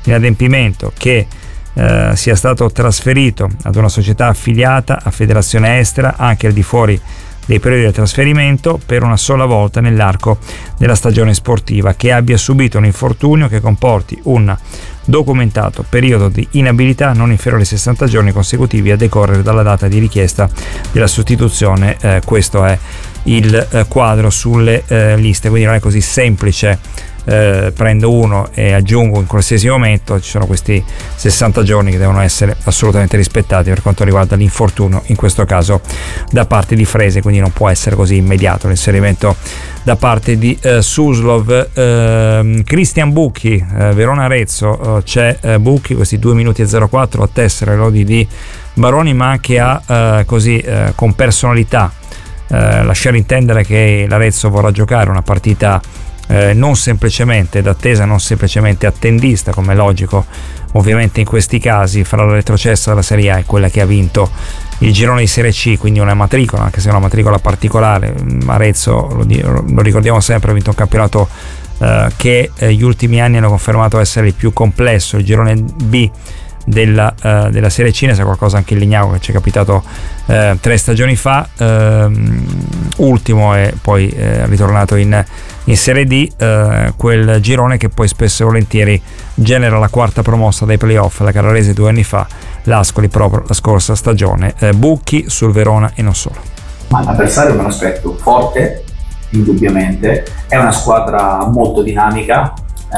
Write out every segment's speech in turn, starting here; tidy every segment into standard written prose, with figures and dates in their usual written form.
inadempimento che sia stato trasferito ad una società affiliata a Federazione Estera anche al di fuori dei periodi del trasferimento per una sola volta nell'arco della stagione sportiva, che abbia subito un infortunio che comporti un documentato periodo di inabilità non inferiore ai 60 giorni consecutivi a decorrere dalla data di richiesta della sostituzione. Questo è il quadro sulle liste, quindi non è così semplice. Prendo uno e aggiungo in qualsiasi momento. Ci sono questi 60 giorni che devono essere assolutamente rispettati per quanto riguarda l'infortunio, in questo caso da parte di Frese, quindi non può essere così immediato l'inserimento da parte di Suslov. Cristian Bucchi, Verona Arezzo, c'è Bucchi, questi 2 minuti e 04 a tessera le lodi di Baroni, ma anche con personalità lasciare intendere che l'Arezzo vorrà giocare una partita non semplicemente d'attesa, non semplicemente attendista, come è logico ovviamente in questi casi, fra la retrocessa della Serie A e quella che ha vinto il girone di Serie C, quindi una matricola, anche se è una matricola particolare. Arezzo, lo ricordiamo sempre, ha vinto un campionato che gli ultimi anni hanno confermato essere il più complesso. Il girone B della Serie C, ne sa qualcosa anche il Legnago, che ci è capitato 3 stagioni fa, ultimo e poi ritornato in Serie D, quel girone che poi spesso e volentieri genera la quarta promossa dai playoff, la Carrarese 2 anni fa, l'Ascoli proprio la scorsa stagione. Bucchi sul Verona e non solo. Ma l'avversario è un aspetto forte, indubbiamente, è una squadra molto dinamica,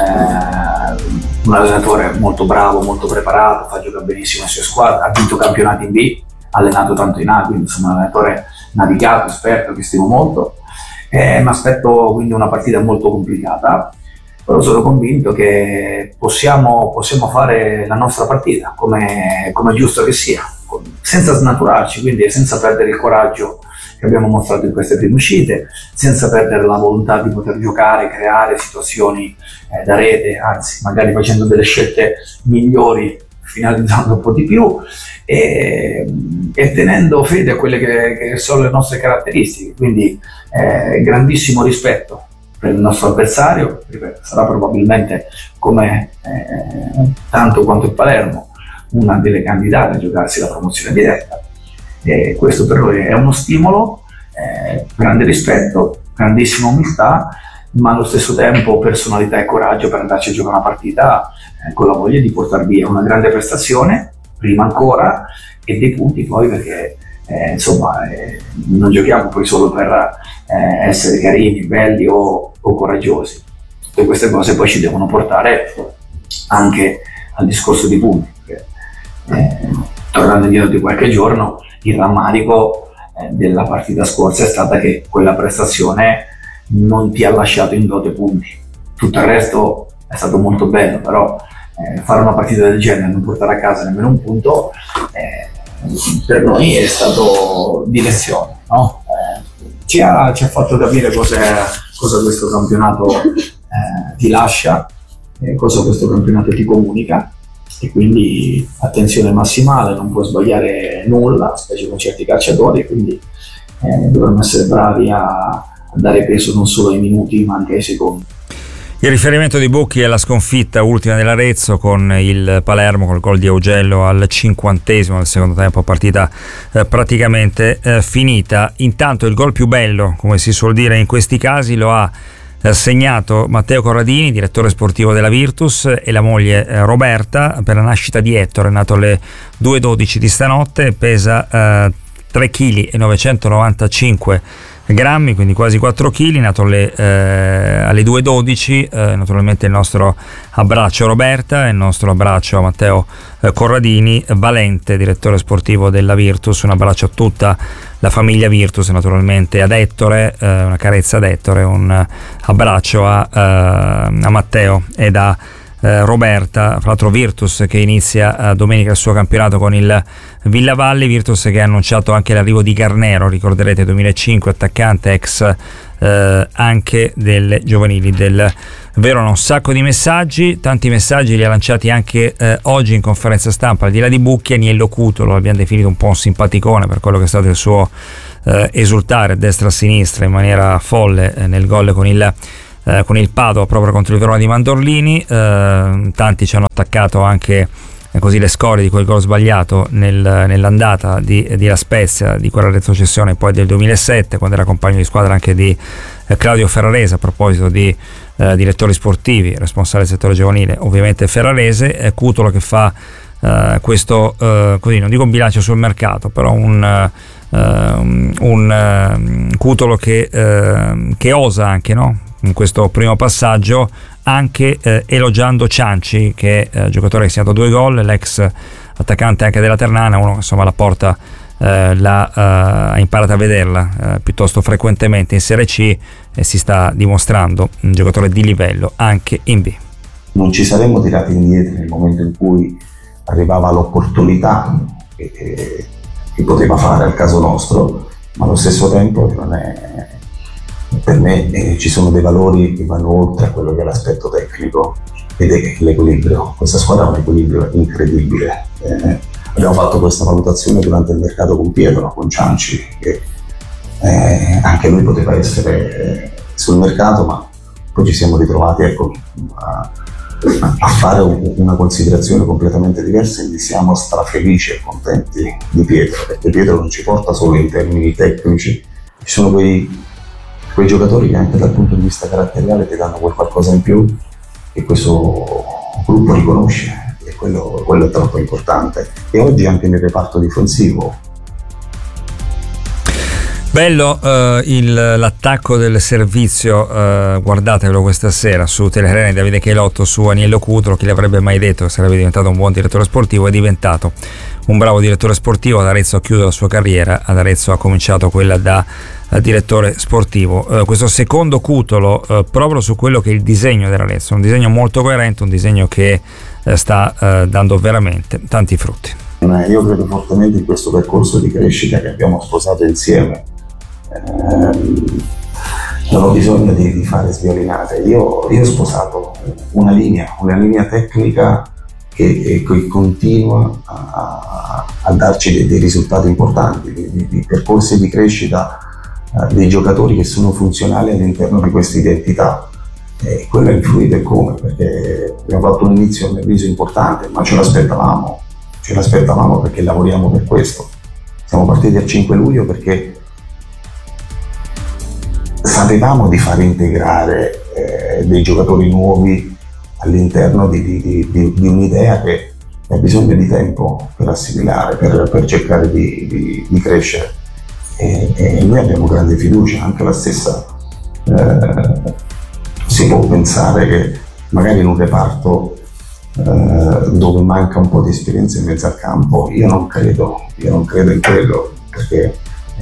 un allenatore molto bravo, molto preparato, fa giocare benissimo le sue squadre, ha vinto campionati in B, ha allenato tanto in A, quindi insomma un allenatore navigato, esperto, che stimo molto. Mi aspetto quindi una partita molto complicata, però sono convinto che possiamo fare la nostra partita come è giusto che sia, senza snaturarci, quindi senza perdere il coraggio che abbiamo mostrato in queste prime uscite, senza perdere la volontà di poter giocare, creare situazioni da rete, anzi magari facendo delle scelte migliori, finalizzando un po' di più e tenendo fede a quelle che sono le nostre caratteristiche. Quindi grandissimo rispetto per il nostro avversario, ripeto, sarà probabilmente come tanto quanto il Palermo una delle candidate a giocarsi la promozione diretta. Questo per noi è uno stimolo, grande rispetto, grandissima umiltà, ma allo stesso tempo personalità e coraggio per andarci a giocare una partita con la voglia di portare via una grande prestazione, prima ancora, e dei punti poi, perché non giochiamo poi solo per essere carini, belli o coraggiosi. Tutte queste cose poi ci devono portare anche al discorso di punti, perché tornando indietro di qualche giorno, il rammarico della partita scorsa è stata che quella prestazione non ti ha lasciato in dote punti. Tutto il resto è stato molto bello, però fare una partita del genere e non portare a casa nemmeno un punto per noi è stato di lezione, no? Ci ha fatto capire cosa questo campionato ti lascia, cosa questo campionato ti comunica, e quindi attenzione massimale, non puoi sbagliare nulla, specie con certi calciatori, quindi dovremmo essere bravi a dare peso non solo ai minuti ma anche ai secondi. Il riferimento di Bucchi è la sconfitta ultima dell'Arezzo con il Palermo, col gol di Augello al 50° del secondo tempo, partita praticamente finita. Intanto il gol più bello, come si suol dire in questi casi, lo ha segnato Matteo Corradini, direttore sportivo della Virtus, e la moglie Roberta, per la nascita di Ettore, nato alle 2:12 di stanotte, pesa 3,995 kg, quindi quasi 4 kg, nato alle 2:12. Naturalmente il nostro abbraccio a Roberta e il nostro abbraccio a Matteo Corradini, Valente, direttore sportivo della Virtus. Un abbraccio a tutta la famiglia Virtus, naturalmente ad Ettore, una carezza ad Ettore, un abbraccio a Matteo ed a Roberta. Fra l'altro Virtus che inizia domenica il suo campionato con il Villavalli, Virtus che ha annunciato anche l'arrivo di Garnero, ricorderete 2005, attaccante ex anche delle giovanili del Verona. Un sacco di messaggi, tanti messaggi li ha lanciati anche oggi in conferenza stampa, al di là di Bucchi, Agnello Cuto, lo abbiamo definito un po' un simpaticone per quello che è stato il suo esultare a destra a sinistra in maniera folle nel gol con il con il Padova proprio contro il Verona di Mandorlini. Tanti ci hanno attaccato anche così le scorie di quel gol sbagliato nell'andata di La Spezia, di quella retrocessione poi del 2007, quando era compagno di squadra anche di Claudio Ferrarese. A proposito di direttori sportivi, responsabile del settore giovanile ovviamente Ferrarese, Cutolo che fa questo così, non dico un bilancio sul mercato, però un Cutolo che osa anche, no? In questo primo passaggio, anche elogiando Cianci, che è giocatore che ha segnato 2 gol, l'ex attaccante anche della Ternana, uno insomma la porta ha imparato a vederla piuttosto frequentemente in Serie C e si sta dimostrando un giocatore di livello anche in B. Non ci saremmo tirati indietro nel momento in cui arrivava l'opportunità che poteva fare al caso nostro, ma allo stesso tempo non è, per me ci sono dei valori che vanno oltre a quello che è l'aspetto tecnico ed è l'equilibrio. Questa squadra ha un equilibrio incredibile. Abbiamo fatto questa valutazione durante il mercato con Pietro, con Cianci, che anche lui poteva essere sul mercato, ma poi ci siamo ritrovati, ecco, a fare una considerazione completamente diversa, e siamo strafelici e contenti di Pietro, perché Pietro non ci porta solo in termini tecnici, ci sono quei giocatori che anche dal punto di vista caratteriale ti danno quel qualcosa in più che questo gruppo riconosce, e quello è troppo importante. E oggi anche nel reparto difensivo bello l'attacco del servizio, guardatelo questa sera su Telerene, Davide Cheilotto su Aniello Cutolo. Chi l'avrebbe mai detto che sarebbe diventato un buon direttore sportivo? È diventato un bravo direttore sportivo. Ad Arezzo ha chiuso la sua carriera, ad Arezzo ha cominciato quella da direttore sportivo. Questo secondo Cutolo proprio su quello che è il disegno dell'Arezzo, un disegno molto coerente, un disegno che sta dando veramente tanti frutti. Io credo fortemente in questo percorso di crescita che abbiamo sposato insieme. Non ho bisogno di fare sviolinate. Io ho sposato una linea tecnica che continua a darci dei risultati importanti, di percorsi di crescita dei giocatori che sono funzionali all'interno di questa identità. E quello è influito e come, perché abbiamo fatto un inizio a mio avviso importante, ma ce l'aspettavamo perché lavoriamo per questo. Siamo partiti il 5 luglio perché sapevamo di far integrare dei giocatori nuovi all'interno di un'idea che ha bisogno di tempo per assimilare, per cercare di crescere. E noi abbiamo grande fiducia, anche la stessa. Si può pensare che magari in un reparto dove manca un po' di esperienza in mezzo al campo, io non credo in quello, perché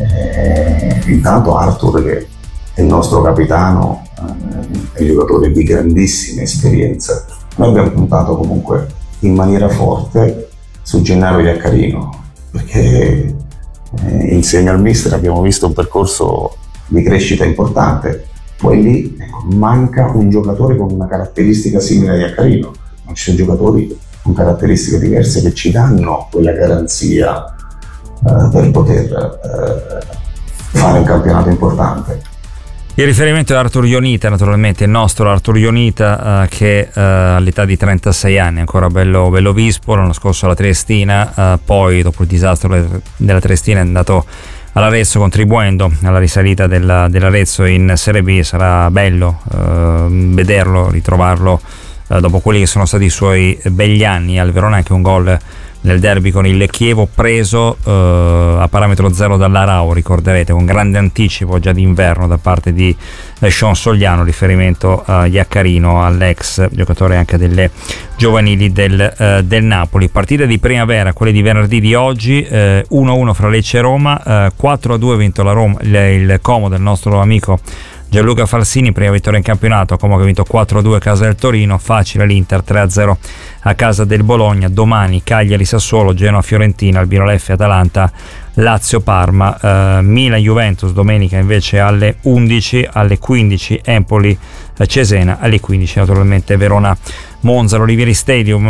intanto Arthur, che è il nostro capitano, è un giocatore di grandissima esperienza. Noi abbiamo puntato comunque in maniera forte su Gennaro Iaccarino, perché insieme al mister abbiamo visto un percorso di crescita importante. Poi lì manca un giocatore con una caratteristica simile a Iaccarino, ma ci sono giocatori con caratteristiche diverse che ci danno quella garanzia per poter fare un campionato importante. Il riferimento è Arthur Ionita, naturalmente il nostro Arthur Ionita, che all'età di 36 anni, ancora bello vispo. L'anno scorso alla Triestina, poi dopo il disastro della Triestina è andato all'Arezzo, contribuendo alla risalita dell'Arezzo in Serie B. Sarà bello vederlo, ritrovarlo dopo quelli che sono stati i suoi begli anni al Verona. Anche un gol nel derby con il Chievo preso a parametro zero dall'Arao, ricorderete, con grande anticipo già d'inverno da parte di Sean Sogliano, riferimento a Iaccarino, all'ex giocatore anche delle giovanili del Napoli. Partite di primavera, quelle di venerdì di oggi, 1-1 fra Lecce e Roma, 4-2 ha vinto la Roma, il Como del nostro amico Gianluca Falsini, prima vittoria in campionato. Como che ha vinto 4-2 a casa del Torino, facile l'Inter, 3-0 a casa del Bologna. Domani Cagliari-Sassuolo, Genoa-Fiorentina, Albino-Leffe, Atalanta, Lazio-Parma, Milan-Juventus domenica invece alle 11, alle 15 Empoli-Cesena, alle 15 naturalmente Verona-Monza all'Olivieri Stadium.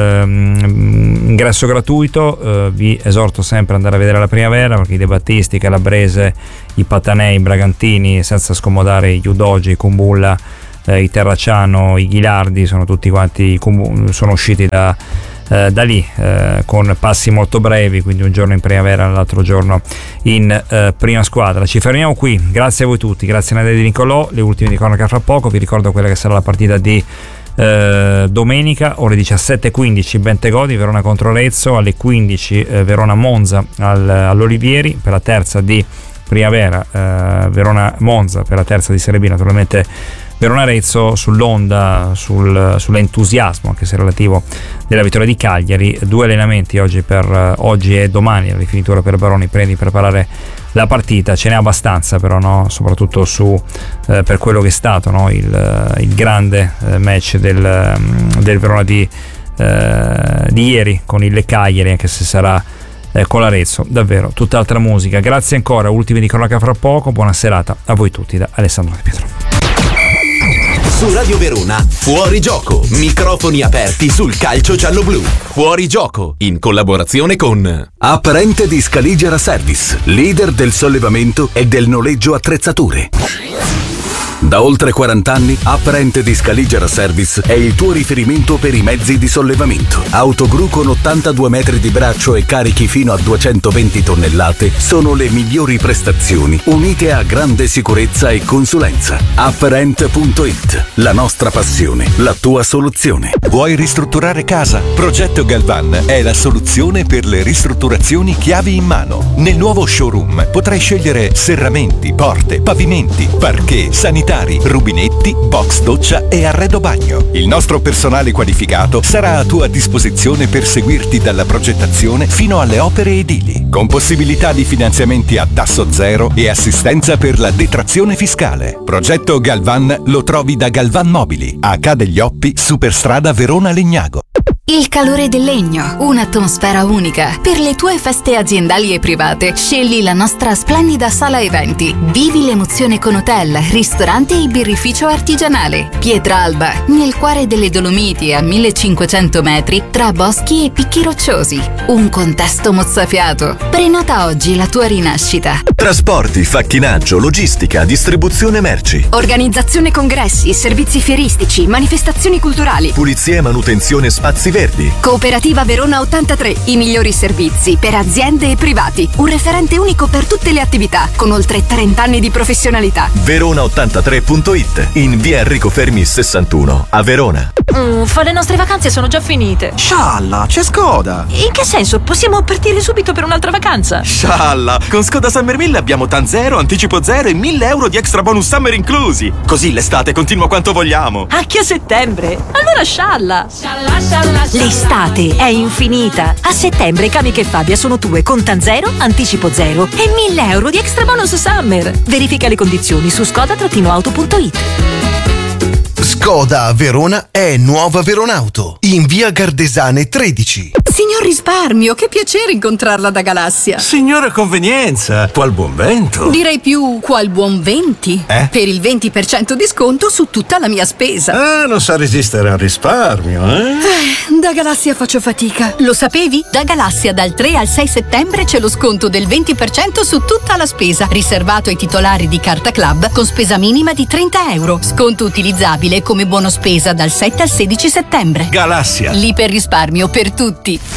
Ingresso gratuito, vi esorto sempre ad andare a vedere la primavera, perché i De Battisti, Calabrese, i Patanei, i Bragantini, senza scomodare i Udogi, i Kumbulla, i Terracciano, i Ghilardi, sono tutti quanti sono usciti da lì con passi molto brevi, quindi un giorno in primavera, l'altro giorno in prima squadra. Ci fermiamo qui, grazie a voi tutti, grazie a Nadia Di Nicolò. Le ultime di cronaca fra poco, vi ricordo quella che sarà la partita di domenica ore 17:15 Bentegodi, Verona contro Arezzo, alle 15 Verona Monza all'Olivieri per la terza di primavera, Verona Monza per la terza di Serie B, naturalmente Verona Arezzo sull'onda, sull'entusiasmo anche se relativo della vittoria di Cagliari. 2 allenamenti oggi e domani, la rifinitura per Baroni di preparare la partita. Ce n'è abbastanza però, no? Soprattutto per quello che è stato, no? il grande match del Verona di ieri con il Cagliari, anche se sarà con l'Arezzo davvero tutt'altra musica. Grazie ancora, ultimi di cronaca fra poco, buona serata a voi tutti da Alessandro De Pietro. Su Radio Verona, Fuori Gioco, microfoni aperti sul calcio giallo-blu. Fuori Gioco, in collaborazione con Apparente di Scaligera Service, leader del sollevamento e del noleggio attrezzature. Da oltre 40 anni, Apparente di Scaligera Service è il tuo riferimento per i mezzi di sollevamento. Autogru con 82 metri di braccio e carichi fino a 220 tonnellate sono le migliori prestazioni, unite a grande sicurezza e consulenza. Apparente.it, la nostra passione, la tua soluzione. Vuoi ristrutturare casa? Progetto Galvan è la soluzione per le ristrutturazioni chiavi in mano. Nel nuovo showroom potrai scegliere serramenti, porte, pavimenti, parquet, sanitari, rubinetti, box doccia e arredo bagno. Il nostro personale qualificato sarà a tua disposizione per seguirti dalla progettazione fino alle opere edili, con possibilità di finanziamenti a tasso zero e assistenza per la detrazione fiscale. Progetto Galvan lo trovi da Galvan Mobili, a Ca' degli Oppi, Superstrada Verona Legnago. Il calore del legno, un'atmosfera unica. Per le tue feste aziendali e private, scegli la nostra splendida sala eventi. Vivi l'emozione con hotel, ristorante e birrificio artigianale. Pietralba, nel cuore delle Dolomiti, a 1500 metri, tra boschi e picchi rocciosi. Un contesto mozzafiato. Prenota oggi la tua rinascita. Trasporti, facchinaggio, logistica, distribuzione merci. Organizzazione congressi, servizi fieristici, manifestazioni culturali. Pulizia e manutenzione spazi verdi. Cooperativa Verona 83, i migliori servizi per aziende e privati. Un referente unico per tutte le attività, con oltre 30 anni di professionalità. Verona83.it, in via Enrico Fermi 61, a Verona. Le nostre vacanze sono già finite. Scialla, c'è Skoda. In che senso? Possiamo partire subito per un'altra vacanza? Scialla, con Skoda Summer 1000 abbiamo TAN 0, anticipo 0 e 1.000 euro di extra bonus summer inclusi. Così l'estate continua quanto vogliamo. Anche a settembre? Allora scialla. L'estate è infinita. A settembre Camiche e Fabia sono tue con TAN 0, anticipo 0 e 1.000 euro di extra bonus summer. Verifica le condizioni su skoda-auto.it. Skoda a Verona è Nuova Veronauto, in via Gardesane 13. Signor Risparmio, che piacere incontrarla da Galassia. Signora Convenienza, qual buon vento. Direi più qual buon 20. Per il 20% di sconto su tutta la mia spesa. Non sa resistere al risparmio, Da Galassia faccio fatica. Lo sapevi? Da Galassia dal 3 al 6 settembre c'è lo sconto del 20% su tutta la spesa, riservato ai titolari di Carta Club con spesa minima di 30 euro. Sconto utilizzabile come buono spesa dal 7 al 16 settembre. Galassia. L'iperrisparmio per tutti.